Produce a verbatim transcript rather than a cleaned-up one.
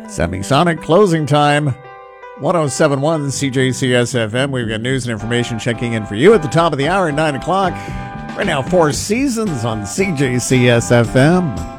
Semisonic closing time. one oh seven point one C J C S F M. We've got news and information checking in for you at the top of the hour at nine o'clock. Right now, Four Seasons on C J C S F M.